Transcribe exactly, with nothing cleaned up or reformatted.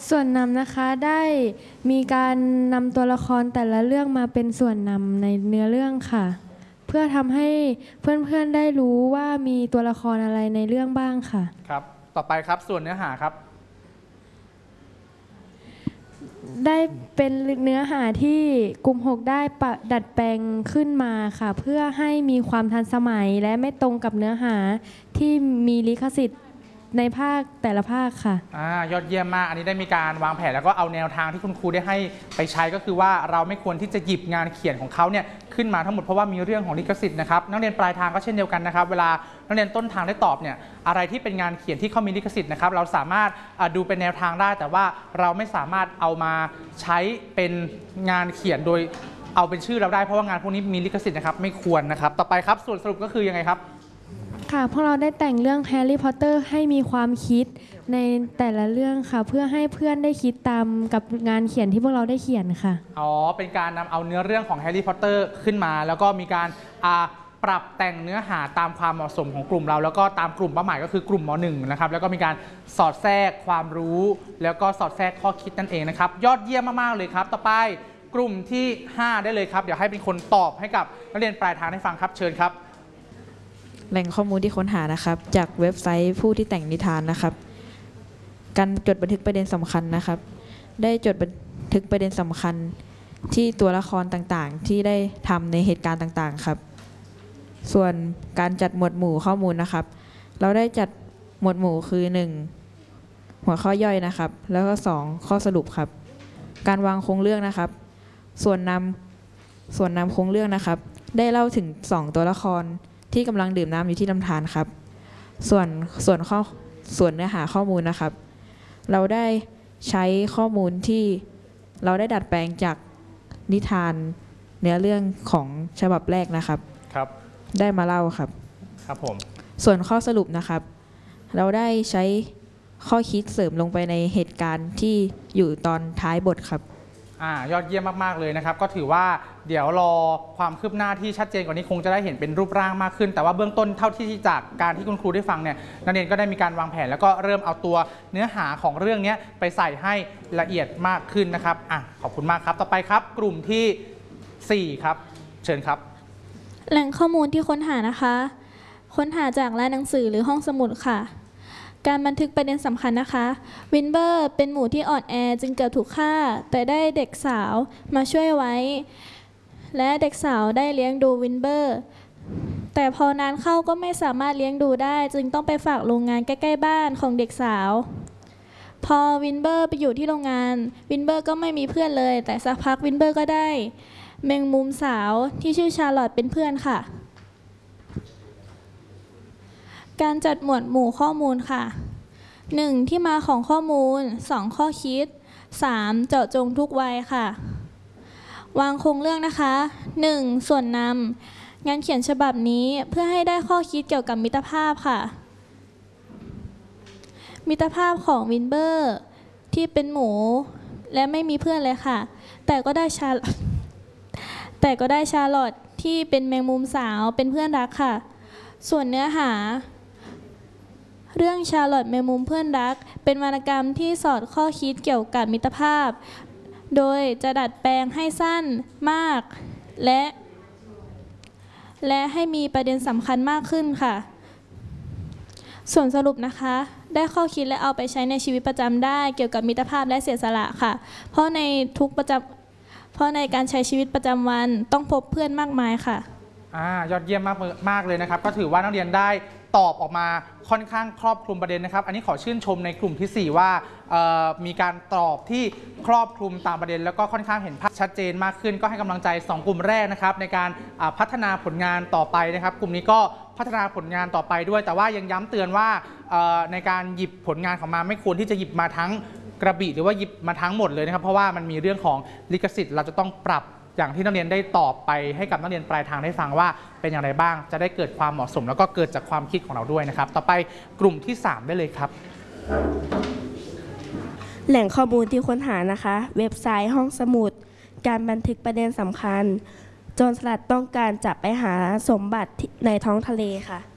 ส่วนนำนะคะได้มีการนำตัวละครแต่ละเรื่องมาเป็นส่วนนำในเนื้อเรื่องค่ะเพื่อทำให้เพื่อนๆได้รู้ว่ามีตัวละครอะไรในเรื่องบ้างค่ะครับต่อไปครับส่วนเนื้อหาครับได้เป็นเนื้อหาที่กลุ่มหกได้ปะดัดแปลงขึ้นมาค่ะเพื่อให้มีความทันสมัยและไม่ตรงกับเนื้อหาที่มีลิขสิทธิ์ในภาคแต่ละภาคค่ะอ่ายอดเยี่ยมมากอันนี้ได้มีการวางแผนแล้วก็เอาแนวทางที่คุณครูได้ให้ไปใช้ก็คือว่าเราไม่ควรที่จะหยิบงานเขียนของเขาเนี่ยขึ้นมาทั้งหมดเพราะว่ามีเรื่องของลิขสิทธิ์นะครับนักเรียนปลายทางก็เช่นเดียวกันนะครับเวลานักเรียนต้นทางได้ตอบเนี่ยอะไรที่เป็นงานเขียนที่เขามีลิขสิทธิ์นะครับเราสามารถดูเป็นแนวทางได้แต่ว่าเราไม่สามารถเอามาใช้เป็นงานเขียนโดยเอาเป็นชื่อเราได้เพราะว่างานพวกนี้มีลิขสิทธิ์นะครับไม่ควรนะครับต่อไปครับส่วนสรุปก็คือยังไงครับค่ะพวกเราได้แต่งเรื่องแฮร์รี่พอตเตอร์ให้มีความคิดในแต่ละเรื่องค่ะเพื่อให้เพื่อนได้คิดตามกับงานเขียนที่พวกเราได้เขียนค่ะอ๋อเป็นการนำเอาเนื้อเรื่องของแฮร์รี่พอตเตอร์ขึ้นมาแล้วก็มีการปรับแต่งเนื้อหาตามความเหมาะสมของกลุ่มเราแล้วก็ตามกลุ่มเป้าหมายก็คือกลุ่มม.หนึ่ง นะครับแล้วก็มีการสอดแทรกความรู้แล้วก็สอดแทรกข้อคิดนั่นเองนะครับยอดเยี่ยมมากๆเลยครับต่อไปกลุ่มที่ห้าได้เลยครับเดี๋ยวให้เป็นคนตอบให้กับนักเรียนปลายทางได้ฟังครับเชิญครับแหล่งข้อมูลที่ค้นหานะครับจากเว็บไซต์ผู้ที่แต่งนิทานนะครับการจดบันทึกประเด็นสำคัญนะครับได้จดบันทึกประเด็นสำคัญที่ตัวละครต่างๆที่ได้ทำในเหตุการณ์ต่างๆครับส่วนการจัดหมวดหมู่ข้อมูลนะครับเราได้จัดหมวดหมู่คือหนึ่งหัวข้อย่อยนะครับแล้วก็สองข้อสรุปครับการวางโครงเรื่องนะครับส่วนนำส่วนนำโครงเรื่องนะครับได้เล่าถึงสองตัวละครที่กำลังดื่มน้ำอยู่ที่ลำธารครับส่วนส่วนข้อส่วนเนื้อหาข้อมูลนะครับเราได้ใช้ข้อมูลที่เราได้ดัดแปลงจากนิทานเนื้อเรื่องของฉบับแรกนะครับครับได้มาเล่าครับครับผมส่วนข้อสรุปนะครับเราได้ใช้ข้อคิดเสริมลงไปในเหตุการณ์ที่อยู่ตอนท้ายบทครับอ่ายอดเยี่ยมมากๆเลยนะครับก็ถือว่าเดี๋ยวรอความคืบหน้าที่ชัดเจนกว่านี้คงจะได้เห็นเป็นรูปร่างมากขึ้นแต่ว่าเบื้องต้นเท่าที่จากการที่คุณครูได้ฟังเนี่ยนักเรียนก็ได้มีการวางแผนแล้วก็เริ่มเอาตัวเนื้อหาของเรื่องนี้ไปใส่ให้ละเอียดมากขึ้นนะครับอ่ะขอบคุณมากครับต่อไปครับกลุ่มที่สี่ครับเชิญครับแหล่งข้อมูลที่ค้นหานะคะค้นหาจากร้านหนังสือหรือห้องสมุดค่ะการบันทึกประเด็นสำคัญนะคะวินเบอร์เป็นหมูที่อ่อนแอจึงเกือบถูกฆ่าแต่ได้เด็กสาวมาช่วยไว้และเด็กสาวได้เลี้ยงดูวินเบอร์แต่พอนานเข้าก็ไม่สามารถเลี้ยงดูได้จึงต้องไปฝากโรงงานใกล้ๆบ้านของเด็กสาวพอวินเบอร์ไปอยู่ที่โรงงานวินเบอร์ก็ไม่มีเพื่อนเลยแต่สักพักวินเบอร์ก็ได้แมงมุมสาวที่ชื่อชาร์ลอตเป็นเพื่อนค่ะการจัดหมวดหมู่ข้อมูลค่ะหนึ่งที่มาของข้อมูลสองข้อคิดสามเจาะจงทุกวัยค่ะวางโครงเรื่องนะคะหนึ่งส่วนนำงานเขียนฉบับนี้เพื่อให้ได้ข้อคิดเกี่ยวกับมิตรภาพค่ะมิตรภาพของวินเบอร์ที่เป็นหมูและไม่มีเพื่อนเลยค่ะแต่ก็ได้ชาแต่ก็ได้ชาร์ลอตที่เป็นแมงมุมสาวเป็นเพื่อนรักค่ะส่วนเนื้อหาเรื่องชาร์ลอตแมงมุมเพื่อนรักเป็นวรรณกรรมที่สอดข้อคิดเกี่ยวกับมิตรภาพโดยจะดัดแปลงให้สั้นมากและและให้มีประเด็นสำคัญมากขึ้นค่ะส่วนสรุปนะคะได้ข้อคิดและเอาไปใช้ในชีวิตประจำได้เกี่ยวกับมิตรภาพและเสียสละค่ะเพราะในทุกประจำเพราะในการใช้ชีวิตประจำวันต้องพบเพื่อนมากมายค่ะอ่ายอดเยี่ยมมากมากเลยนะครับก็ถือว่านักเรียนได้ตอบออกมาค่อนข้างครอบคลุมประเด็นนะครับอันนี้ขอชื่นชมในกลุ่มที่สี่ว่ามีการตอบที่ครอบคลุมตามประเด็นแล้วก็ค่อนข้างเห็นภาพชัดเจนมากขึ้นก็ให้กำลังใจสองกลุ่มแรกนะครับในการพัฒนาผลงานต่อไปนะครับกลุ่มนี้ก็พัฒนาผลงานต่อไปด้วยแต่ว่ายังย้ำเตือนว่าในการหยิบผลงานของมาไม่ควรที่จะหยิบมาทั้งกระบี่หรือว่าหยิบมาทั้งหมดเลยนะครับเพราะว่ามันมีเรื่องของลิขสิทธิ์เราจะต้องปรับอย่างที่นักเรียนได้ตอบไปให้กับนักเรียนปลายทางได้ฟังว่าเป็นอย่างไรบ้างจะได้เกิดความเหมาะสมแล้วก็เกิดจากความคิดของเราด้วยนะครับต่อไปกลุ่มที่สามได้เลยครับแหล่งข้อมูลที่ค้นหานะคะเว็บไซต์ห้องสมุดการบันทึกประเด็นสำคัญโจรสลัดต้องการจะไปหาสมบัติในท้องทะเลค่ะ